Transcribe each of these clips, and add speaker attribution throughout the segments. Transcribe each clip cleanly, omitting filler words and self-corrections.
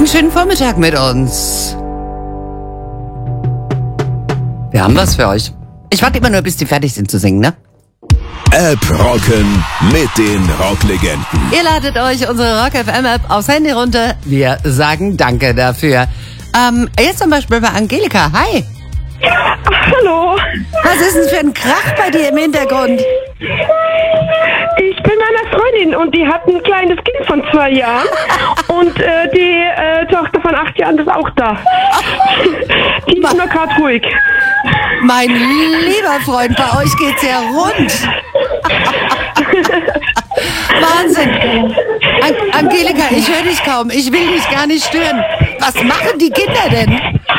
Speaker 1: einen schönen Vormittag mit uns. Wir haben was für euch. Ich warte immer nur, bis die fertig sind zu singen, ne?
Speaker 2: App rocken mit den Rocklegenden.
Speaker 1: Ihr ladet euch unsere Rock FM App aufs Handy runter. Wir sagen Danke dafür. Jetzt zum Beispiel bei Angelika. Hi.
Speaker 3: Hallo.
Speaker 1: Was ist denn für ein Krach bei dir im Hintergrund?
Speaker 3: Ich bin meiner Freundin und die hat ein kleines Kind von 2 Jahren und die Tochter von 8 Jahren ist auch da. Die ist nur gerade ruhig.
Speaker 1: Mein lieber Freund, bei euch geht's ja rund. Wahnsinn. Angelika, ich höre dich kaum. Ich will dich gar nicht stören. Was machen die Kinder denn?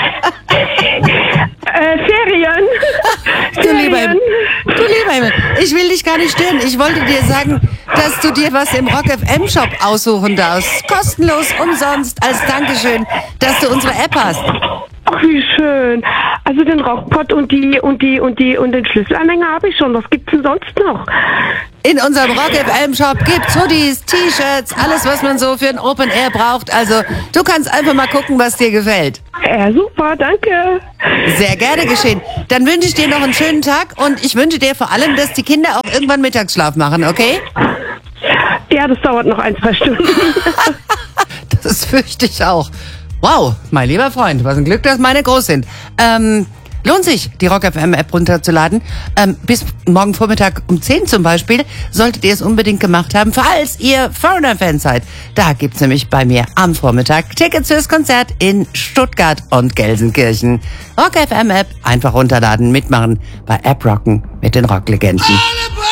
Speaker 3: Ferien.
Speaker 1: Du lieber Himmel, ich will dich gar nicht stören. Ich wollte dir sagen, dass du dir was im Rock FM Shop aussuchen darfst. Kostenlos, umsonst, als Dankeschön, dass du unsere App hast.
Speaker 3: Ach, wie schön. Also den Rockpot und den Schlüsselanhänger habe ich schon. Was gibt's denn sonst noch?
Speaker 1: In unserem Rock FM Shop gibt's Hoodies, T-Shirts, alles, was man so für ein Open Air braucht. Also, du kannst einfach mal gucken, was dir gefällt.
Speaker 3: Ja, super, danke.
Speaker 1: Sehr gerne geschehen. Dann wünsche ich dir noch einen schönen Tag und ich wünsche dir vor allem, dass die Kinder auch irgendwann Mittagsschlaf machen, okay?
Speaker 3: Ja, das dauert noch 1-2 Stunden.
Speaker 1: Das fürchte ich auch. Wow, mein lieber Freund, was ein Glück, dass meine groß sind. Lohnt sich, die Rock FM App runterzuladen. Bis morgen Vormittag um 10 zum Beispiel solltet ihr es unbedingt gemacht haben, falls ihr Foreigner-Fans seid. Da gibt's nämlich bei mir am Vormittag Tickets fürs Konzert in Stuttgart und Gelsenkirchen. Rock FM App einfach runterladen, mitmachen bei App Rocken mit den Rocklegenden.